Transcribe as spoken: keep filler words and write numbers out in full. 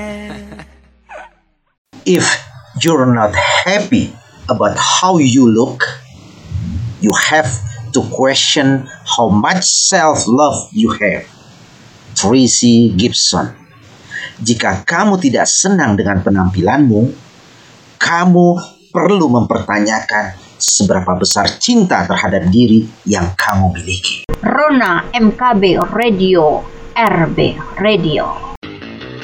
If you're not happy about how you look, you have to question how much self-love you have. Tracy Gibson. Jika kamu tidak senang dengan penampilanmu, kamu perlu mempertanyakan seberapa besar cinta terhadap diri yang kamu miliki. Rona M K B Radio, R B Radio.